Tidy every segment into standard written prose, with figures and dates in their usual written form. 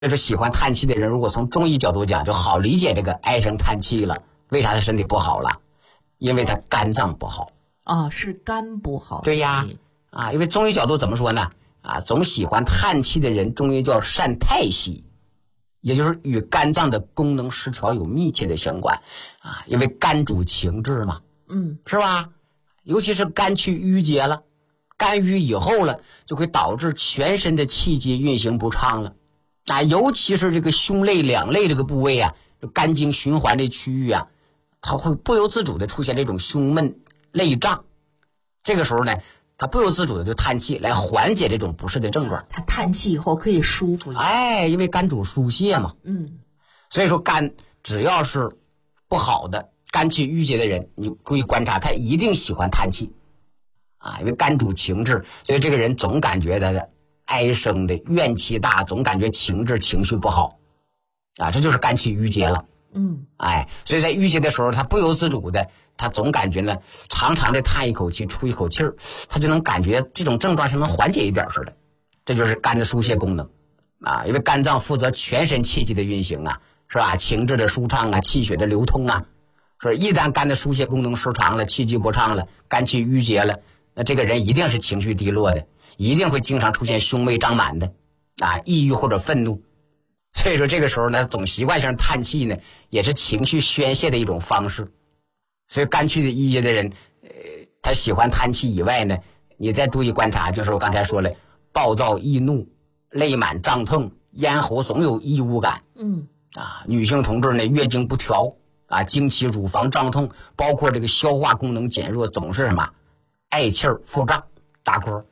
这是喜欢叹气的人，如果从中医角度讲，就好理解这个唉声叹气了。为啥他身体不好了？因为他肝脏不好。 是肝不好。 对呀，因为中医角度怎么说呢？总喜欢叹气的人，中医叫善太息，也就是与肝脏的功能失调有密切的相关。因为肝主情志嘛，是吧？尤其是肝气郁结了，肝郁以后了，就会导致全身的气机运行不畅了。尤其是这个胸肋两肋这个部位肝经循环的区域它会不由自主的出现这种胸闷肋胀。这个时候呢，他不由自主的就叹气来缓解这种不适的症状。 他叹气以后可以舒服一点。 因为肝主疏泄嘛。所以说肝只要是不好的肝气郁结的人，你注意观察，他一定喜欢叹气因为肝主情志，所以这个人总感觉他唉声的，怨气大，总感觉情绪不好这就是肝气郁结了。所以在郁结的时候，他不由自主的，他总感觉呢，长长的叹一口气，出一口气儿，他就能感觉这种症状是能缓解一点似的。这就是肝的疏泄功能因为肝脏负责全身气机的运行是吧？情志的舒畅气血的流通说一旦肝的疏泄功能失常了，气机不畅了，肝气郁结了，那这个人一定是情绪低落的，一定会经常出现胸闷胀满的抑郁或者愤怒。所以说这个时候呢，总习惯性叹气呢，也是情绪宣泄的一种方式。所以肝气的郁结的人他喜欢叹气以外呢，你再注意观察，就是我刚才说了，暴躁易怒，肋满胀痛，咽喉总有异物感。女性同志呢，月经不调经期乳房胀痛，包括这个消化功能减弱，总是什么嗳气儿、腹胀、打嗝。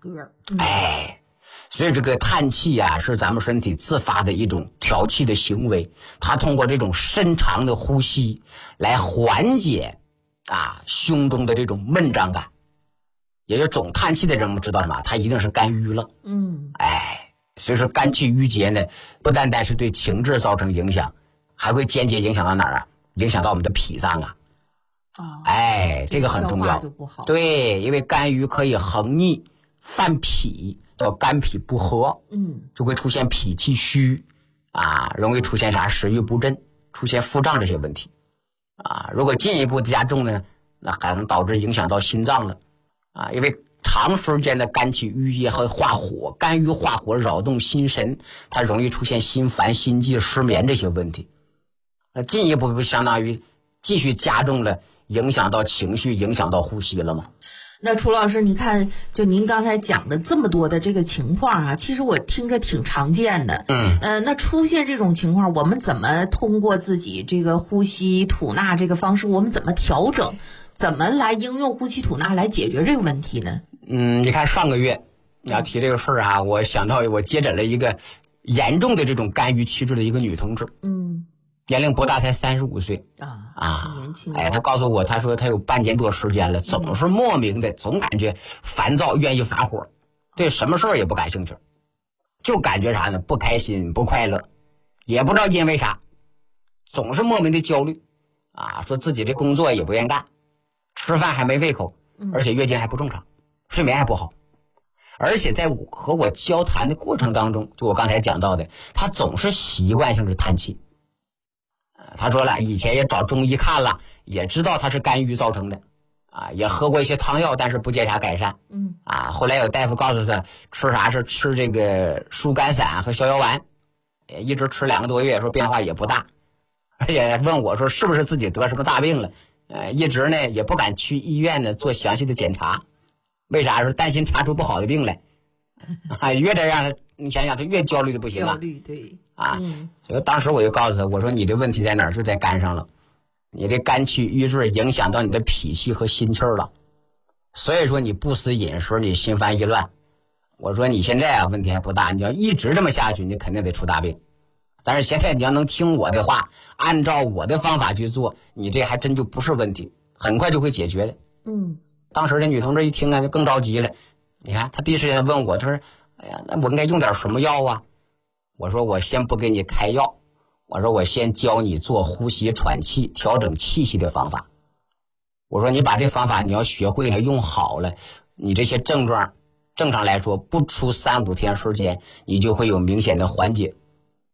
所以这个叹气是咱们身体自发的一种调气的行为，它通过这种深长的呼吸来缓解胸中的这种闷胀感。也就总叹气的人，我们知道什么？他一定是肝郁了。所以说肝气郁结呢，不单单是对情志造成影响，还会间接影响到哪儿影响到我们的脾脏这个很重要。对，因为肝郁可以横逆犯脾，叫肝脾不和，就会出现脾气虚容易出现食欲不振，出现腹胀这些问题如果进一步加重呢，那还能导致影响到心脏了因为长时间的肝气郁结会化火，肝郁化火扰动心神，它容易出现心烦、心悸、失眠这些问题。进一步不相当于继续加重了，影响到情绪，影响到呼吸了吗？ 那楚老师，你看，就您刚才讲的这么多的这个情况其实我听着挺常见的。那出现这种情况，我们怎么通过自己这个呼吸吐纳这个方式，我们怎么调整，怎么来应用呼吸吐纳来解决这个问题呢？ 你看上个月你要提这个事儿我想到我接诊了一个严重的这种肝郁气滞的一个女同志。年龄不大，才35岁年轻。 他告诉我，他说他有半年多时间了，总是莫名的，总感觉烦躁，愿意发火，对什么事儿也不感兴趣，就感觉啥呢？不开心，不快乐，也不知道因为啥，总是莫名的焦虑说自己这工作也不愿意干，吃饭还没胃口，而且月经还不正常，睡眠还不好，而且在和我交谈的过程当中，就我刚才讲到的，他总是习惯性的叹气。他说了，以前也找中医看了，也知道他是肝郁造成的也喝过一些汤药，但是不见啥改善。后来有大夫告诉他吃啥是吃这个疏肝散和逍遥丸，一直吃2个多月，说变化也不大，而且问我说是不是自己得什么大病了，一直呢也不敢去医院呢做详细的检查，为啥？是担心查出不好的病来越这样你想想他越焦虑的不行焦虑，对所以当时我就告诉他，我说你的问题在哪儿？就在肝上了，你这肝气郁滞影响到你的脾气和心气了，所以说你不思饮食，你心烦意乱。我说你现在问题还不大，你要一直这么下去，你肯定得出大病。但是现在你要能听我的话，按照我的方法去做，你这还真就不是问题，很快就会解决的。当时这女同志一听就更着急了，你看她第一时间问我，她说哎呀，那我应该用点什么药啊？我说我先不给你开药，我说我先教你做呼吸喘气调整气息的方法。我说你把这方法你要学会了用好了，你这些症状正常来说不出3-5天时间你就会有明显的缓解。